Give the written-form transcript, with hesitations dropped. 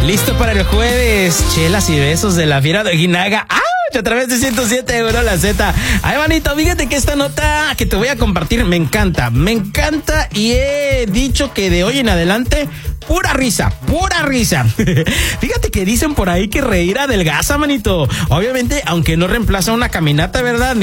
Listo para el jueves. Chelas y besos de la Fiera de Ojinaga. ¡Ah! A través de 107 Euros la Z. Ay, manito, fíjate que esta nota que te voy a compartir me encanta y he dicho que de hoy en adelante pura risa. Fíjate que dicen por ahí que reír adelgaza, manito. Obviamente, aunque no reemplaza una caminata, ¿verdad?